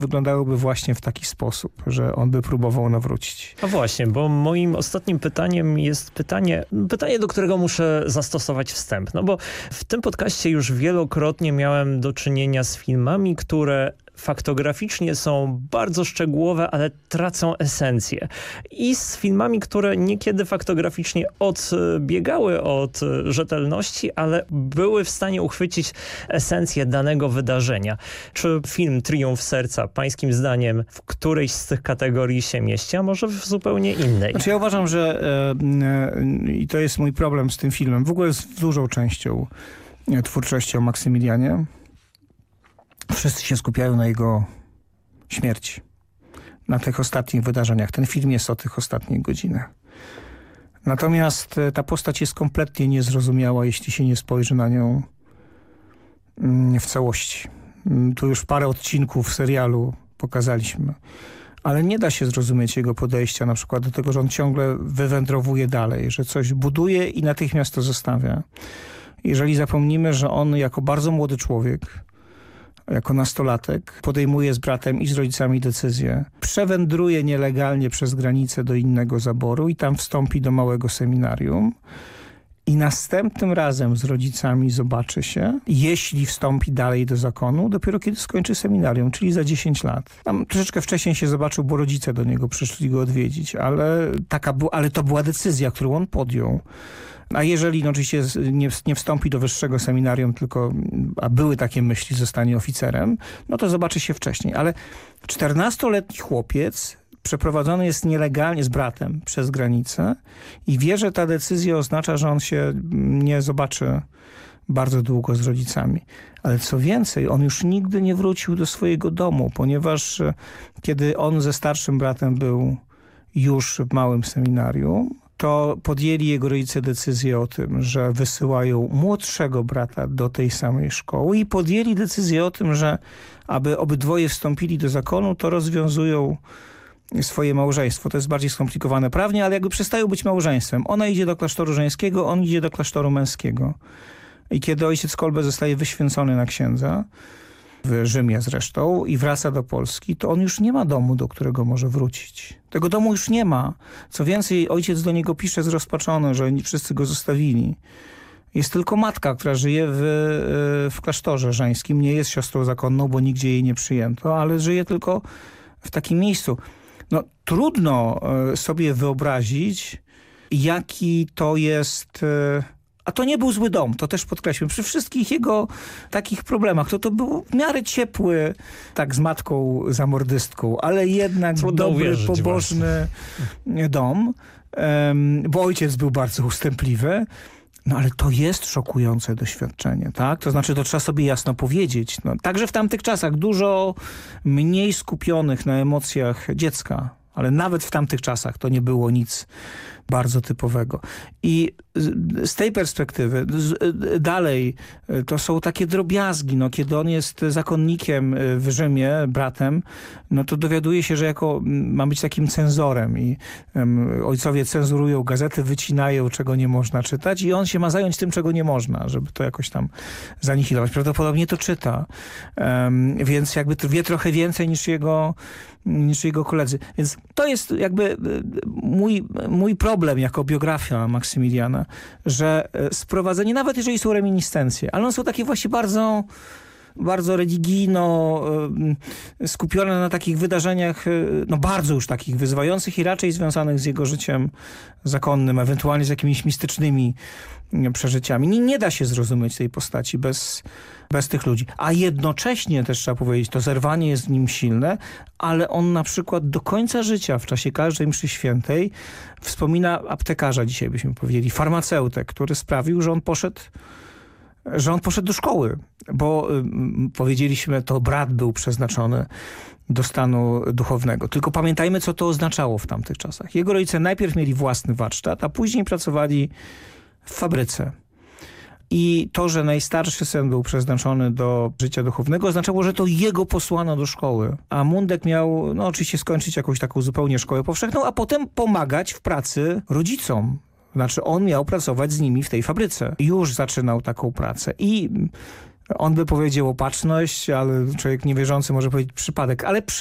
wyglądałyby właśnie w taki sposób, że on by próbował nawrócić. A właśnie, bo moim ostatnim pytaniem jest pytanie, do którego muszę zastosować wstęp. No bo w tym podcaście już wielokrotnie miałem do czynienia z filmami, które faktograficznie są bardzo szczegółowe, ale tracą esencję. I z filmami, które niekiedy faktograficznie odbiegały od rzetelności, ale były w stanie uchwycić esencję danego wydarzenia. Czy film Triumf Serca, pańskim zdaniem, w którejś z tych kategorii się mieści, a może w zupełnie innej? Znaczy ja uważam, że i to jest mój problem z tym filmem, w ogóle z dużą częścią twórczości o Maksymilianie. Wszyscy się skupiają na jego śmierci, na tych ostatnich wydarzeniach. Ten film jest o tych ostatnich godzinach. Natomiast ta postać jest kompletnie niezrozumiała, jeśli się nie spojrzy na nią w całości. Tu już parę odcinków serialu pokazaliśmy. Ale nie da się zrozumieć jego podejścia na przykład do tego, że on ciągle wywędrowuje dalej, że coś buduje i natychmiast to zostawia. Jeżeli zapomnimy, że on jako bardzo młody człowiek, jako nastolatek, podejmuje z bratem i z rodzicami decyzję. Przewędruje nielegalnie przez granicę do innego zaboru i tam wstąpi do małego seminarium. I następnym razem z rodzicami zobaczy się, jeśli wstąpi dalej do zakonu, dopiero kiedy skończy seminarium, czyli za 10 lat. Tam troszeczkę wcześniej się zobaczył, bo rodzice do niego przyszli go odwiedzić, ale to była decyzja, którą on podjął. A jeżeli oczywiście nie wstąpi do wyższego seminarium, a były takie myśli, zostanie oficerem, no to zobaczy się wcześniej. Ale 14-letni chłopiec przeprowadzony jest nielegalnie z bratem przez granicę i wie, że ta decyzja oznacza, że on się nie zobaczy bardzo długo z rodzicami. Ale co więcej, on już nigdy nie wrócił do swojego domu, ponieważ kiedy on ze starszym bratem był już w małym seminarium, to podjęli jego rodzice decyzję o tym, że wysyłają młodszego brata do tej samej szkoły i podjęli decyzję o tym, że aby obydwoje wstąpili do zakonu, to rozwiązują swoje małżeństwo. To jest bardziej skomplikowane prawnie, ale jakby przestają być małżeństwem. Ona idzie do klasztoru żeńskiego, on idzie do klasztoru męskiego. I kiedy ojciec Kolbe zostaje wyświęcony na księdza, w Rzymie zresztą, i wraca do Polski, to on już nie ma domu, do którego może wrócić. Tego domu już nie ma. Co więcej, ojciec do niego pisze zrozpaczony, że wszyscy go zostawili. Jest tylko matka, która żyje w klasztorze żeńskim. Nie jest siostrą zakonną, bo nigdzie jej nie przyjęto, ale żyje tylko w takim miejscu. No, trudno sobie wyobrazić, jaki to jest... A to nie był zły dom, to też podkreślmy. Przy wszystkich jego takich problemach, to był w miarę ciepły, tak z matką zamordystką, ale jednak dobry, pobożny dom, bo ojciec był bardzo ustępliwy. No ale to jest szokujące doświadczenie, tak? To znaczy, to trzeba sobie jasno powiedzieć. No, także w tamtych czasach dużo mniej skupionych na emocjach dziecka, ale nawet w tamtych czasach to nie było nic bardzo typowego. I z tej perspektywy dalej to są takie drobiazgi. No, kiedy on jest zakonnikiem w Rzymie, bratem, no to dowiaduje się, że ma być takim cenzorem i ojcowie cenzurują gazety, wycinają, czego nie można czytać i on się ma zająć tym, czego nie można, żeby to jakoś tam zanihilować. Prawdopodobnie to czyta. Więc jakby wie trochę więcej niż jego koledzy. Więc to jest jakby mój problem jako biografia Maksymiliana, że sprowadzenie, nawet jeżeli są reminiscencje, ale one są takie właśnie bardzo, bardzo religijno skupione na takich wydarzeniach, no bardzo już takich wyzwających i raczej związanych z jego życiem zakonnym, ewentualnie z jakimiś mistycznymi przeżyciami. Nie da się zrozumieć tej postaci bez tych ludzi. A jednocześnie też trzeba powiedzieć, to zerwanie jest w nim silne, ale on na przykład do końca życia, w czasie każdej mszy świętej, wspomina aptekarza, dzisiaj byśmy powiedzieli, farmaceutę, który sprawił, że on poszedł do szkoły, bo powiedzieliśmy, to brat był przeznaczony do stanu duchownego. Tylko pamiętajmy, co to oznaczało w tamtych czasach. Jego rodzice najpierw mieli własny warsztat, a później pracowali w fabryce. I to, że najstarszy syn był przeznaczony do życia duchownego, oznaczało, że to jego posłano do szkoły. A Mundek miał, no oczywiście skończyć jakąś taką zupełnie szkołę powszechną, a potem pomagać w pracy rodzicom. Znaczy on miał pracować z nimi w tej fabryce. Już zaczynał taką pracę. I On by powiedział opatrzność, ale człowiek niewierzący może powiedzieć przypadek. Ale